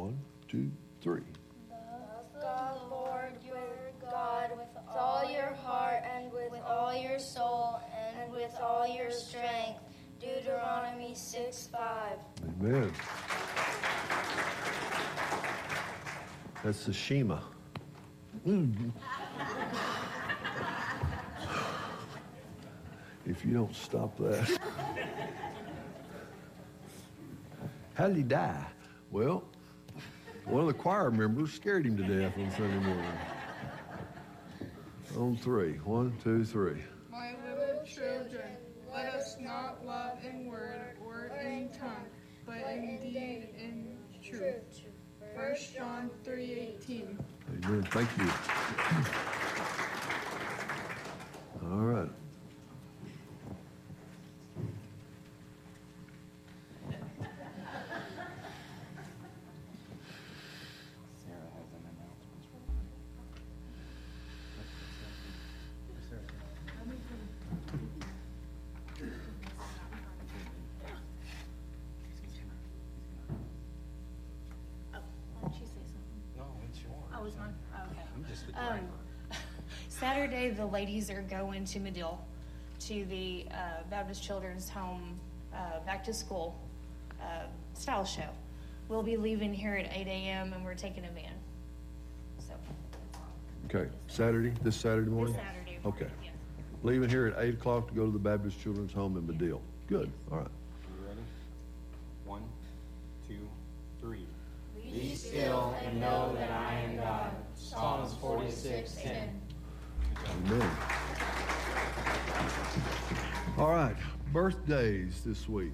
1, 2, 3. Love the Lord your God with all your heart and with all your soul and with all your strength. Deuteronomy 6:5. Amen. That's the Shema. If you don't stop that. How did he die? Well, one of the choir members scared him to death on Sunday morning. On 3. 1, 2, 3. My little children, let us not love in word or in tongue, but in deed and truth. 1 John 3:18. Amen. Thank you. All right. Saturday, the ladies are going to Medill to the Baptist Children's Home Back to School style show. We'll be leaving here at 8 a.m. and we're taking a van. So. Okay. Saturday? This Saturday morning? This Saturday morning, Okay. yes. Leaving here at 8 o'clock to go to the Baptist Children's Home in Medill. Good. All right. You ready? 1, 2, 3. Be still and know that I am God. Psalms 46:10. Amen. All right. Birthdays this week.